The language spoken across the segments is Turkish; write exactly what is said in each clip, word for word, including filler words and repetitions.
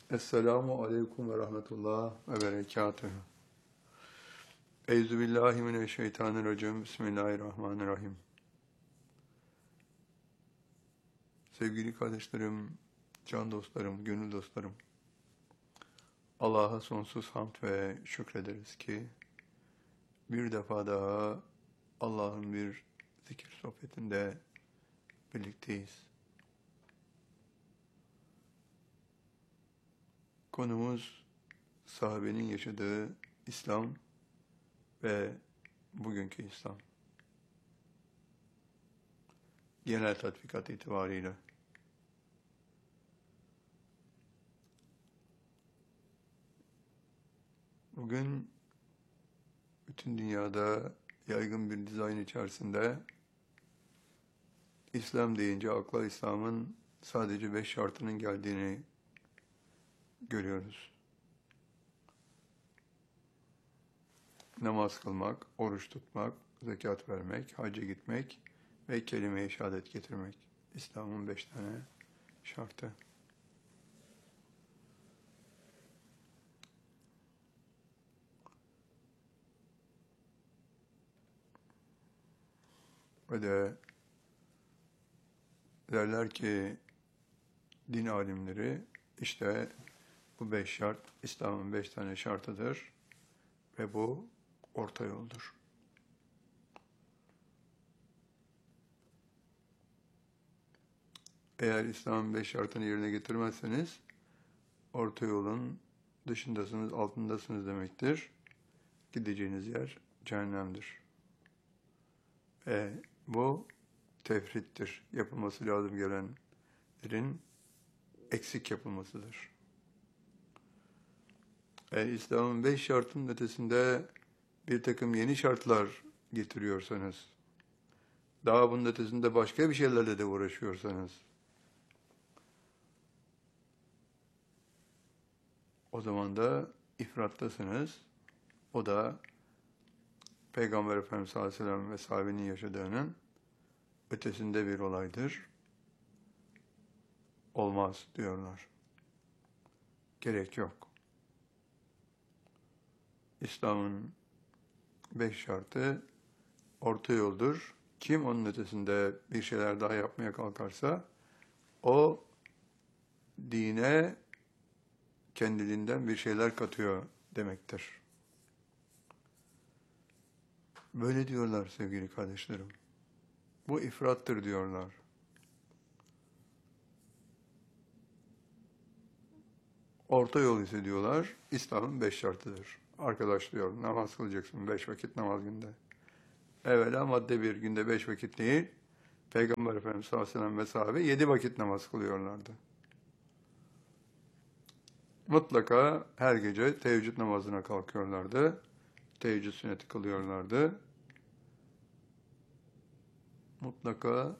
Esselamu aleyküm ve rahmetullah ve berekatuhu. Euzubillahimineşşeytanirracim. Bismillahirrahmanirrahim. Sevgili kardeşlerim, can dostlarım, gönül dostlarım. Allah'a sonsuz hamd ve şükrederiz ki bir defa daha Allah'ın bir zikir sohbetinde birlikteyiz. Konumuz sahabenin yaşadığı İslam ve bugünkü İslam. Genel tatbikat itibarıyla. Bugün bütün dünyada yaygın bir dizayn içerisinde İslam deyince akla İslam'ın sadece beş şartının geldiğini görüyoruz. Namaz kılmak, oruç tutmak, zekat vermek, hacca gitmek ve kelime-i şehadet getirmek. İslam'ın beş tane şartı. Ve de derler ki din alimleri işte bu beş şart İslam'ın beş tane şartıdır ve bu orta yoldur. Eğer İslam'ın beş şartını yerine getirmezseniz orta yolun dışındasınız, altındasınız demektir. Gideceğiniz yer cehennemdir. E, bu tefrittir. Yapılması lazım gelenlerin eksik yapılmasıdır. Eğer İslam'ın beş şartının ötesinde bir takım yeni şartlar getiriyorsanız, daha bunun ötesinde başka bir şeylerle de uğraşıyorsanız, o zaman da ifrattasınız. O da Peygamber Efendimiz sallallahu aleyhi ve sellem ve sahabenin yaşadığının ötesinde bir olaydır. Olmaz diyorlar. Gerek yok. İslam'ın beş şartı orta yoldur. Kim onun ötesinde bir şeyler daha yapmaya kalkarsa o dine kendiliğinden bir şeyler katıyor demektir. Böyle diyorlar sevgili kardeşlerim. Bu ifrattır diyorlar. Orta yol ise diyorlar, İslam'ın beş şartıdır. Arkadaş diyor, namaz kılacaksın, beş vakit namaz günde. Evvela madde bir, günde beş vakit değil, Peygamber Efendimiz sallallahu aleyhi ve sellem ve sahabe yedi vakit namaz kılıyorlardı. Mutlaka her gece teheccüd namazına kalkıyorlardı. Teheccüd sünneti kılıyorlardı. Mutlaka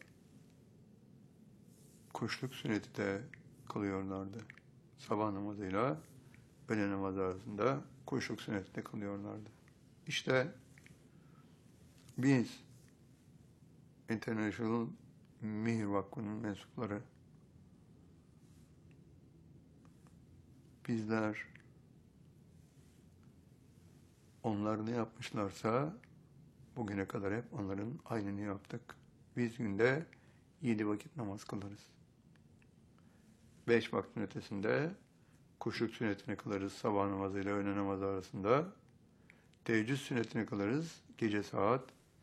kuşluk sünneti de kılıyorlardı. Sabah namazıyla öğle namazı arasında kuşluk sünneti de kılıyorlardı. İşte biz International Mihir Vakfı'nın mensupları, bizler onlar ne yapmışlarsa bugüne kadar hep onların aynını yaptık. Biz günde yedi vakit namaz kılarız. Beş vaktin ötesinde kuşluk sünnetini kılarız sabah namazıyla öğle namazı arasında. Teheccüd sünnetini kılarız gece saat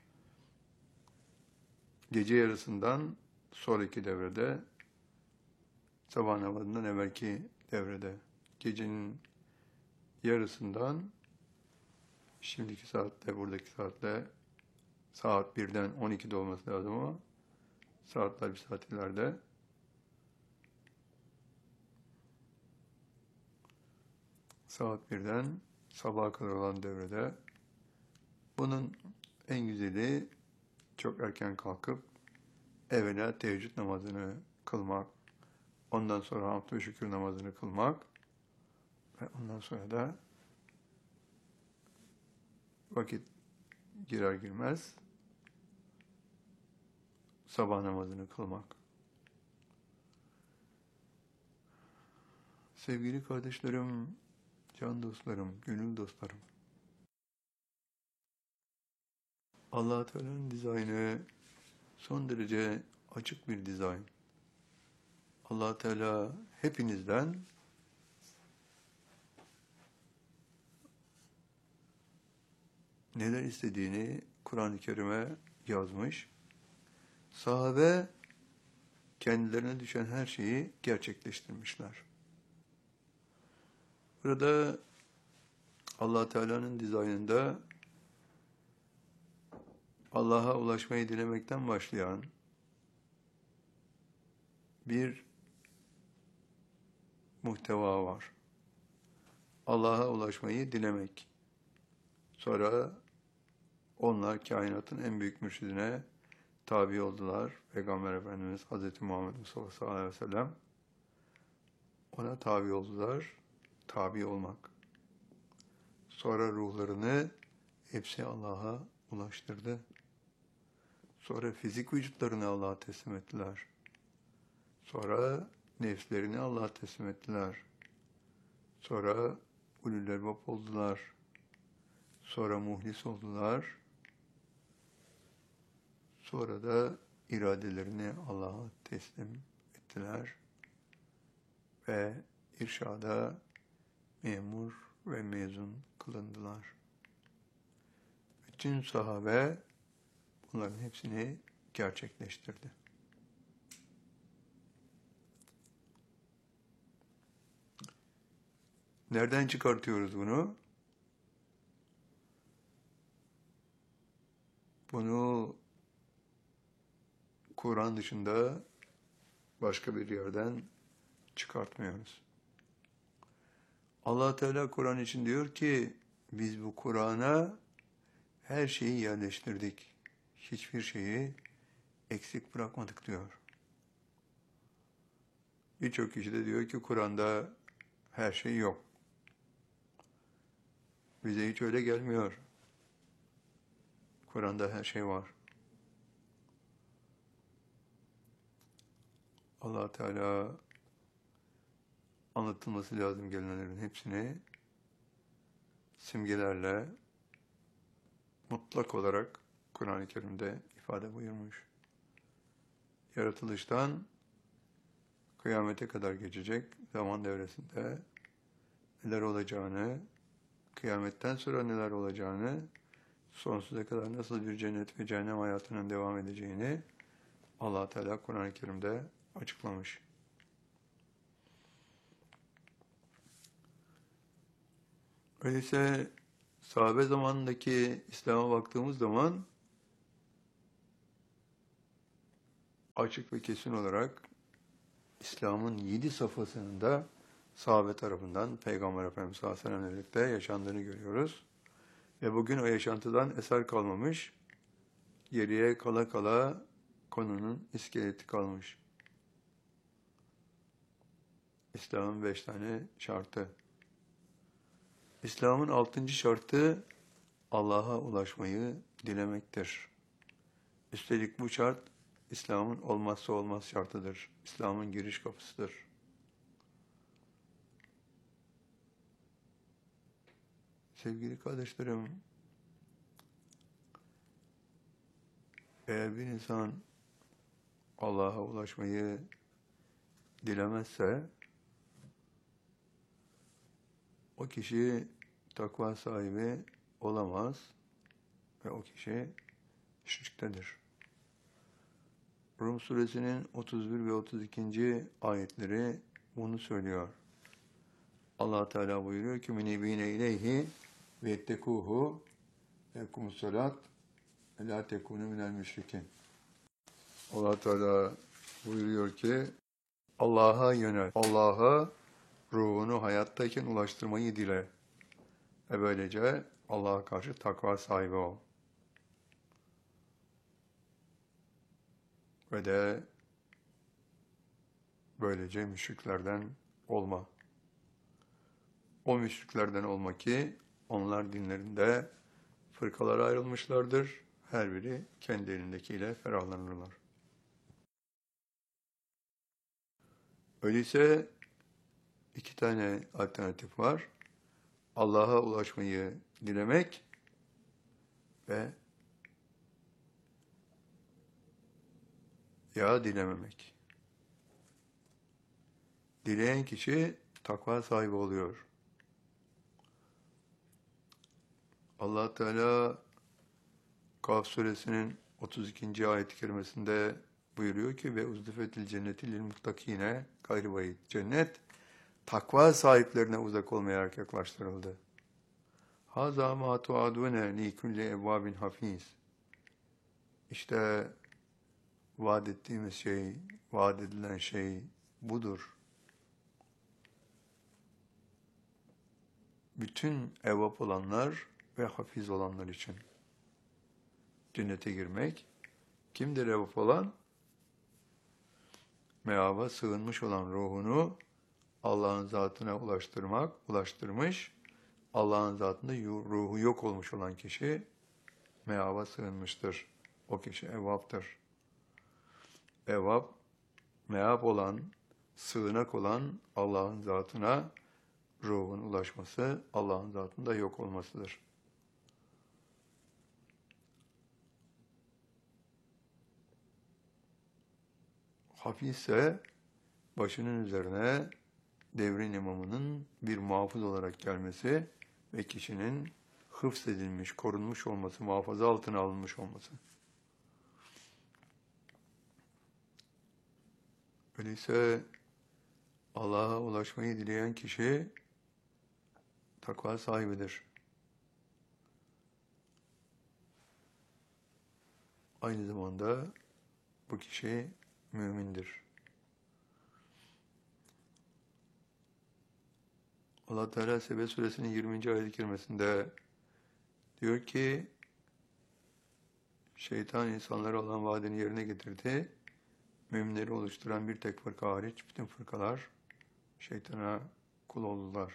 gece yarısından sonraki devrede, sabah namazından evvelki devrede, gecenin yarısından şimdiki saatte, buradaki saatte saat birden on ikide olması lazım ama saatler bir saat ileride. Saat birden sabaha kadar olan devrede. Bunun en güzeli çok erken kalkıp evvela teheccüd namazını kılmak, ondan sonra hamd ve şükür namazını kılmak ve ondan sonra da vakit girer girmez sabah namazını kılmak. Sevgili kardeşlerim, can dostlarım, gönül dostlarım. Allah Teala'nın dizaynı son derece açık bir dizayn. Allah Teala hepinizden neler istediğini Kur'an-ı Kerim'e yazmış. Sahabe kendilerine düşen her şeyi gerçekleştirmişler. Burada Allah Teala'nın dizaynında Allah'a ulaşmayı dilemekten başlayan bir muhteva var. Allah'a ulaşmayı dilemek. Sonra onlar kainatın en büyük mürşidine tabi oldular. Peygamber Efendimiz Hazreti Muhammed Mustafa sallallahu aleyhi ve sellem ona tabi oldular. Tabi olmak. Sonra ruhlarını hepsi Allah'a ulaştırdı. Sonra fizik vücutlarını Allah'a teslim ettiler. Sonra nefslerini Allah'a teslim ettiler. Sonra ulul elbab oldular. Sonra muhlis oldular. Sonra da iradelerini Allah'a teslim ettiler. Ve irşada memur ve mezun kılındılar. Bütün sahabe bunların hepsini gerçekleştirdi. Nereden çıkartıyoruz bunu? Bunu Kur'an dışında başka bir yerden çıkartmıyoruz. Allah Teala Kur'an için diyor ki biz bu Kur'an'a her şeyi yerleştirdik. Hiçbir şeyi eksik bırakmadık diyor. Birçok kişi de diyor ki Kur'an'da her şey yok. Bize hiç öyle gelmiyor. Kur'an'da her şey var. Allah Teala anlatılması lazım gelenlerin hepsini simgelerle mutlak olarak Kur'an-ı Kerim'de ifade buyurmuş. Yaratılıştan kıyamete kadar geçecek zaman devresinde neler olacağını, kıyametten sonra neler olacağını, sonsuza kadar nasıl bir cennet ve cehennem hayatının devam edeceğini Allah Teala Kur'an-ı Kerim'de açıklamış. Öyleyse sahabe zamanındaki İslam'a baktığımız zaman açık ve kesin olarak İslam'ın yedi safhasının da sahabe tarafından Peygamber Efendimiz sallallahu aleyhi ve sellem'le birlikte yaşandığını görüyoruz. Ve bugün o yaşantıdan eser kalmamış, geriye kala kala konunun iskeleti kalmış. İslam'ın beş tane şartı. İslam'ın altıncı şartı Allah'a ulaşmayı dilemektir. Üstelik bu şart İslam'ın olmazsa olmaz şartıdır. İslam'ın giriş kapısıdır. Sevgili kardeşlerim, eğer bir insan Allah'a ulaşmayı dilemezse, o kişi takva sahibi olamaz ve o kişi şirktedir. Rum suresinin otuz bir ve otuz ikinci ayetleri bunu söylüyor. Allah Teala buyuruyor ki menibine ileyhi ve yettekuhu yekumus salat ve la tekunu minel müşrikin. Allah Teala buyuruyor ki Allah'a yönel. Allah'a ruhunu hayattayken ulaştırmayı dile. Ve böylece Allah'a karşı takva sahibi ol. Ve de böylece müşriklerden olma. O müşriklerden olma ki onlar dinlerinde fırkalara ayrılmışlardır. Her biri kendi elindekiyle iki tane alternatif var. Allah'a ulaşmayı dilemek ve ya dilememek. Dileyen kişi takva sahibi oluyor. Allah Teala Kaf suresinin otuz ikinci ayet-i kerimesinde buyuruyor ki ve uzdifetil cenneti lil muttakine gayri bayit. Cennet takva sahiplerine uzak olmaya yaklaştırıldı. Haza ma tuadune li kulli evvabin hafiz. İşte vaat ettiğimiz şey, vaat edilen şey budur. Bütün evvap olanlar ve hafiz olanlar için cennete girmek. Kimdir evvap olan? Meaba sığınmış olan ruhunu Allah'ın zatına ulaştırmak, ulaştırmış, Allah'ın zatında ruhu yok olmuş olan kişi meaba sığınmıştır. O kişi evvaptır. Evvap, meab olan, sığınak olan Allah'ın zatına ruhun ulaşması, Allah'ın zatında yok olmasıdır. Hafizse başının üzerine devrin imamının bir muhafız olarak gelmesi ve kişinin hıfzedilmiş, korunmuş olması, muhafaza altına alınmış olması. Öyleyse Allah'a ulaşmayı dileyen kişi takva sahibidir. Aynı zamanda bu kişi mümindir. Allah Teala Sebe suresinin yirminci ayet-i kerimesinde diyor ki şeytan insanlara olan vaadini yerine getirdi. Müminleri oluşturan bir tek fırka hariç bütün fırkalar şeytana kul oldular.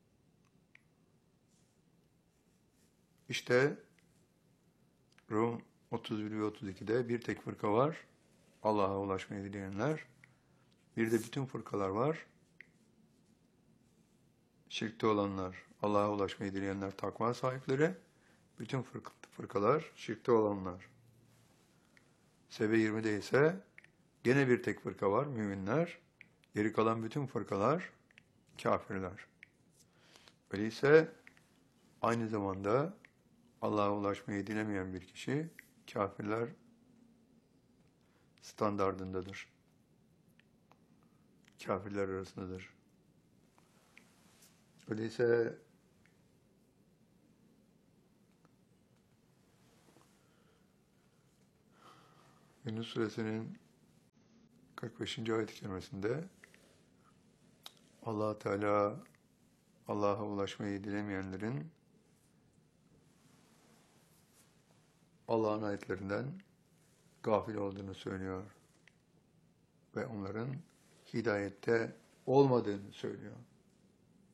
İşte Rum otuz bir ve otuz ikide bir tek fırka var. Allah'a ulaşmayı dileyenler. Bir de bütün fırkalar var. Şirkte olanlar, Allah'a ulaşmayı dileyenler takva sahipleri. Bütün fırk fırkalar şirkte olanlar. Sebe yirmide ise gene bir tek fırka var, müminler. Geri kalan bütün fırkalar kafirler. Öyleyse aynı zamanda Allah'a ulaşmayı dilemeyen bir kişi kafirler standardındadır. Kafirler arasındadır. Öyleyse Yunus suresinin kırk beşinci ayet-i kerimesinde Allah Teala Allah'a ulaşmayı dilemeyenlerin Allah'ın ayetlerinden gafil olduğunu söylüyor ve onların hidayette olmadığını söylüyor.